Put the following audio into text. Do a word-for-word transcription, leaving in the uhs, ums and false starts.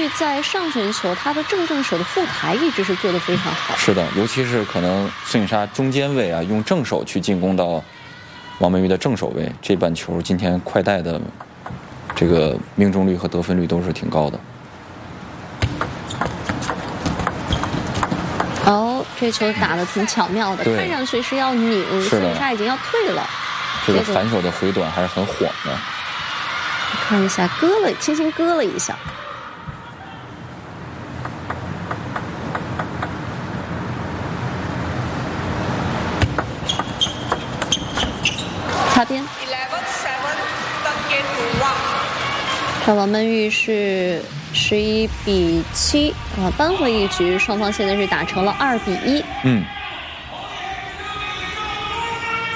玉在上旋球他的正正手的后台一直是做得非常好。 是的，尤其是可能孙颖莎中间位啊，用正手去进攻到王曼玉的正手位，这板球今天快带的这个命中率和得分率都是挺高的。 哦，这球打得挺巧妙的，看上去是要拧，孙颖莎已经要退了。 这个反手的回短还是很晃的。 看一下，割了，轻轻割了一下。擦边。这王曼玉是十一比七啊，扳回一局，双方现在是打成了二比一。 嗯。